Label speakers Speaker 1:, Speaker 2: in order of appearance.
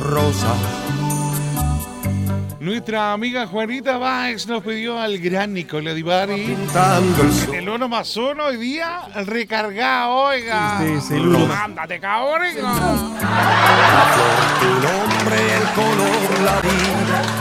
Speaker 1: rosa.
Speaker 2: Nuestra amiga Juanita Báez nos pidió al gran Nicolás Divari.
Speaker 1: Pintando el sol.
Speaker 2: El 1+1 hoy día recargado, oiga.
Speaker 3: Sí, el uno.
Speaker 2: Ándate, cabrón.
Speaker 1: La flor, tu nombre, el color, la vida.